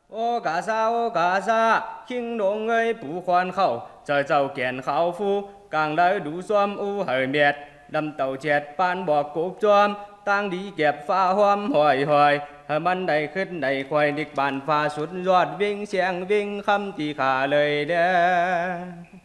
โอกาซาโอกาซาขิงลงเอ้ยปูควานเข้าเจ้าแก่นขาวฟูกลางได้ดูซ้อมอูเหยเมียดดำเต่าเจ็ดปานบอกกบจอมตั้งดีเก็บฟ้าหอมหอยหอยให้มันได้ขึ้นได้ควายดิกบานฟ้าสุดยอดวิ่งเสียงวิ่งคำตีขาเลยเด้อ